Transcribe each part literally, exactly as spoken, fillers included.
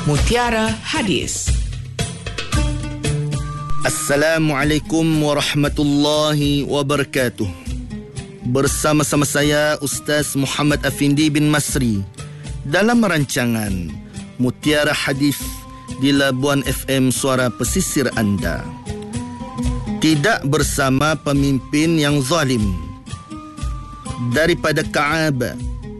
Mutiara Hadis. Assalamualaikum warahmatullahi wabarakatuh. Bersama-sama saya Ustaz Muhammad Afindi bin Masri dalam rancangan Mutiara Hadis di Labuan F M Suara Pesisir anda. Tidak bersama pemimpin yang zalim. Daripada Ka'ab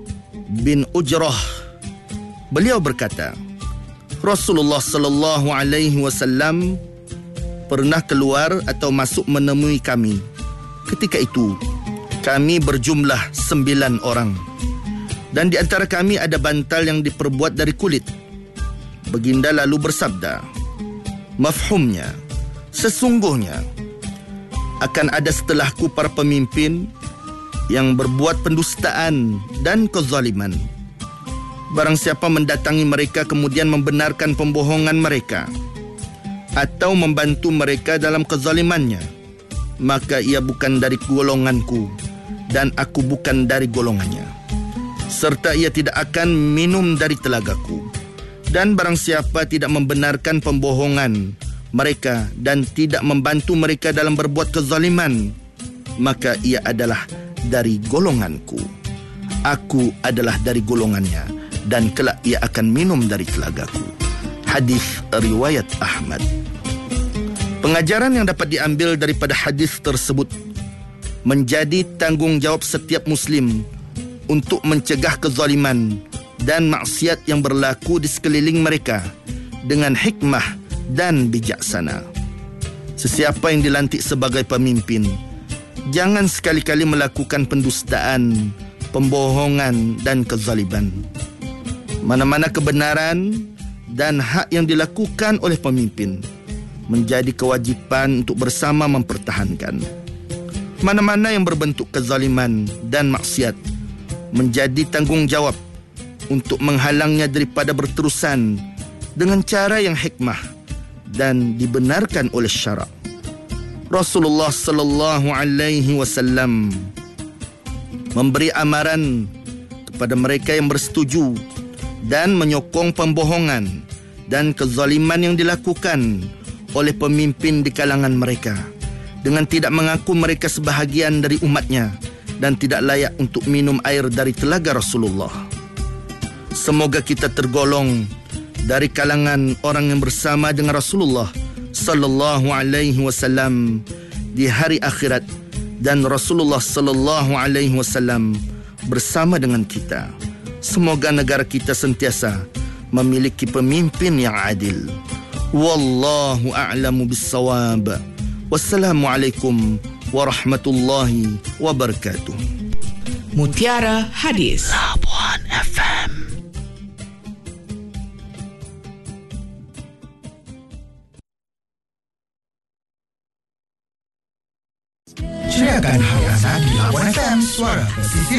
bin Ujrah, beliau berkata, Rasulullah sallallahu alaihi wasallam pernah keluar atau masuk menemui kami. Ketika itu kami berjumlah sembilan orang, dan di antara kami ada bantal yang diperbuat dari kulit. Baginda lalu bersabda, mafhumnya, sesungguhnya akan ada setelahku para pemimpin yang berbuat pendustaan dan kezaliman. Barang siapa mendatangi mereka kemudian membenarkan pembohongan mereka atau membantu mereka dalam kezalimannya, maka ia bukan dari golonganku dan aku bukan dari golongannya, serta ia tidak akan minum dari telagaku. Dan barang siapa tidak membenarkan pembohongan mereka dan tidak membantu mereka dalam berbuat kezaliman, maka ia adalah dari golonganku. Aku adalah dari golongannya, dan kelak ia akan minum dari telagaku. Hadis riwayat Ahmad. Pengajaran yang dapat diambil daripada hadis tersebut menjadi tanggungjawab setiap Muslim untuk mencegah kezaliman dan maksiat yang berlaku di sekeliling mereka dengan hikmah dan bijaksana. Sesiapa yang dilantik sebagai pemimpin, jangan sekali-kali melakukan pendustaan, pembohongan dan kezaliman. Mana-mana kebenaran dan hak yang dilakukan oleh pemimpin menjadi kewajipan untuk bersama mempertahankan. Mana-mana yang berbentuk kezaliman dan maksiat menjadi tanggungjawab untuk menghalangnya daripada berterusan dengan cara yang hikmah dan dibenarkan oleh syarak. Rasulullah sallallahu alaihi wasallam memberi amaran kepada mereka yang bersetuju dan menyokong pembohongan dan kezaliman yang dilakukan oleh pemimpin di kalangan mereka dengan tidak mengaku mereka sebahagian dari umatnya dan tidak layak untuk minum air dari telaga Rasulullah. Semoga kita tergolong dari kalangan orang yang bersama dengan Rasulullah sallallahu alaihi wasallam di hari akhirat, dan Rasulullah sallallahu alaihi wasallam bersama dengan kita. Semoga negara kita sentiasa memiliki pemimpin yang adil. Wallahu a'lamu bis-shawab. Wassalamualaikum warahmatullahi wabarakatuh. Mutiara Hadis. Labuan F M. Ceritakan harian di Labuan F M Suara Pesisir.